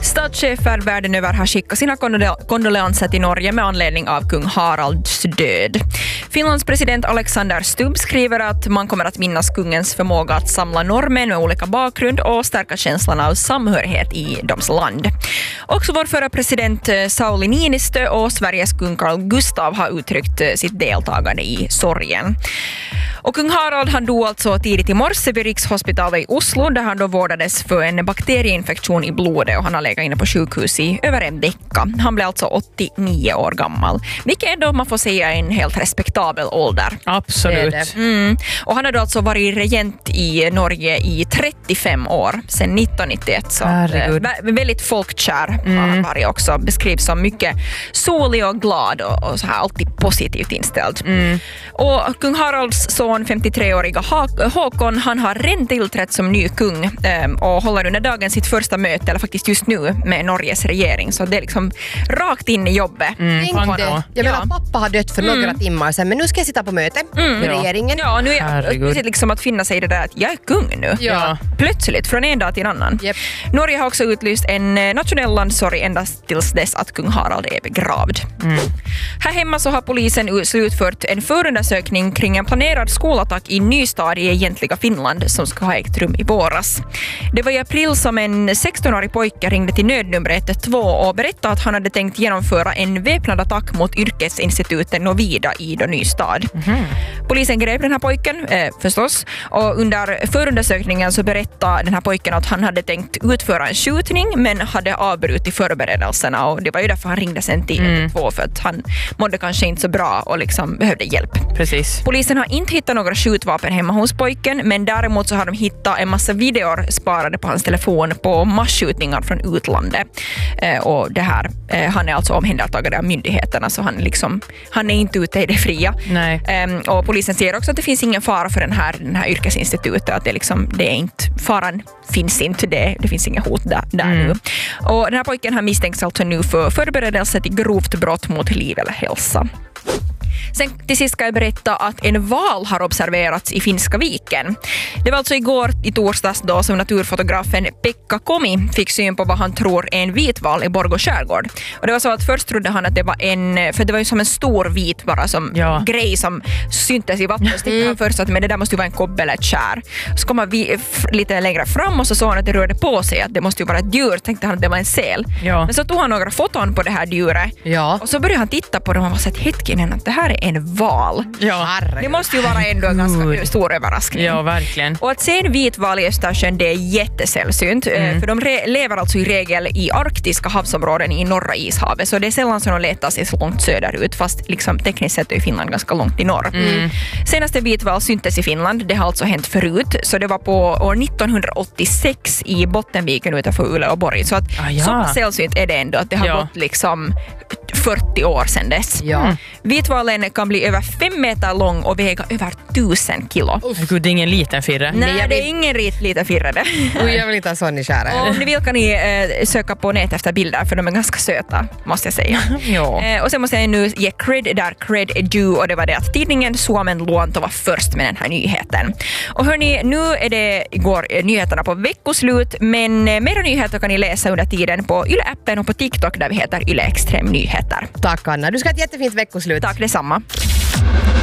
Statschefer världen över har skickat sina kondolenser till Norge med anledning av kung Haralds död. Finlands president Alexander Stubb skriver att man kommer att minnas kungens förmåga att samla norrmän med olika bakgrund och stärka känslan av samhörighet i deras land. Också vår förra president Sauli Niinistö och Sveriges kung Carl Gustaf har uttryckt sitt deltagande i sorgen. Och kung Harald han dog alltså tidigt i morse vid Rikshospitalet i Oslo där han då vårdades för en bakterieinfektion i blodet och han har legat inne på sjukhus i över en vecka. Han blev alltså 89 år gammal. Vilket är då man får säga en helt respektabel ålder. Absolut. Och han har då alltså varit regent i Norge i 35 år sedan 1991. Så väldigt folkkär har han varit också. Beskrivs som mycket solig och glad och så här alltid positivt inställd. Och kung Haralds son 53-åriga Håkon, han har redan tillträtt som ny kung och håller under dagen sitt första möte, eller faktiskt just nu, med Norges regering. Så det är liksom rakt in i jobbet. Jag menar, pappa har dött för några timmar sedan, men nu ska jag sitta på möte med regeringen. Ja, nu är det liksom att finna sig i det där att jag är kung nu. Ja. Plötsligt, från en dag till en annan. Yep. Norge har också utlyst en nationell landssorg endast tills dess att kung Harald är begravd. Här hemma så har polisen slutfört en förundersökning kring en planerad skolattack i Nystad i egentliga Finland som ska ha ägt rum i våras. Det var i april som en 16-årig pojke ringde till nödnummer 112 och berättade att han hade tänkt genomföra en väpnad attack mot yrkesinstituten Novida i Nystad. Polisen grep den här pojken förstås, och under förundersökningen så berättade den här pojken att han hade tänkt utföra en skjutning men hade avbrutit förberedelserna, och det var ju därför han ringde sen till 112 för att han mådde kanske inte så bra och liksom behövde hjälp. Precis. Polisen har inte hittat några skjutvapen hemma hos pojken, men däremot så har de hittat en massa videor sparade på hans telefon på massskjutningar från utlandet. Och det här, han är alltså omhändertagen av myndigheterna, så han är inte ute i det fria. Nej. Och polisen säger också att det finns ingen fara för den här yrkesinstitutet, att det är inte, faran finns inte, det finns inga hot där nu. Och den här pojken har misstänks alltså nu för förberedelse till grovt brott mot liv eller hälsa. Sen till sist ska jag berätta att en val har observerats i Finska viken. Det var alltså igår i torsdags då som naturfotografen Pekka Komi fick syn på vad han tror är en vitval i Borgå skärgård. Och det var så att först trodde han att det var för det var ju som en stor vit bara som grej som syntes i vattnet. Så tänkte han först att men det där måste ju vara en kobbe eller ett kär. Så kom han lite längre fram och så såg han att det rörde på sig, att det måste ju vara ett djur. Tänkte han att det var en säl. Ja. Men så tog han några foton på det här djuret. Ja. Och så började han titta på dem och var så att hetkinen att det här är en val. Ja. Det måste ju vara ändå en ganska stor överraskning. Ja, verkligen. Och att se en vitval i Östersjön, det är jättesällsynt. För de lever alltså i regel i arktiska havsområden i norra ishavet. Så det är sällan som de letar sig så långt söderut, fast liksom tekniskt sett är Finland ganska långt i norr. Senaste vitval syntes i Finland. Det har alltså hänt förut. Så det var på år 1986 i Bottenviken utanför Uleåborg. Så att så pass sällsynt är det ändå att det har gått liksom 40 år sedan dess. Ja. Vitvalen kan bli över 5 meter lång och väga över 1000 kilo. Gud, det är ingen liten firre. Nej, det är ingen liten firre det. Jag vill inte ha sån i kära. Om ni vill kan ni söka på nät efter bilder, för de är ganska söta, måste jag säga. Och sen måste jag nu ge cred där cred är due, och det var det att tidningen Suomen Luonto var först med den här nyheten. Och hörni, nu går nyheterna på veckoslut, men mera nyheter kan ni läsa under tiden på Yle-appen och på TikTok där vi heter Yle Extrem Nyheter. Tack Anna, du ska ha ett jättefint veckoslut. Tack detsamma.